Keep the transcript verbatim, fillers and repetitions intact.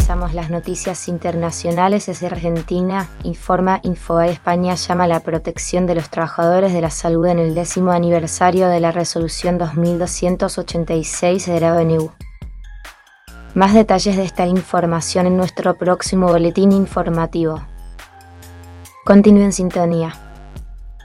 Actualizamos las noticias internacionales desde Argentina. Informa Infobae. España llama a la protección de los trabajadores de la salud en el décimo aniversario de la resolución dos mil doscientos ochenta y seis de la ONU. Más detalles de esta información en nuestro próximo boletín informativo. Continúe en sintonía.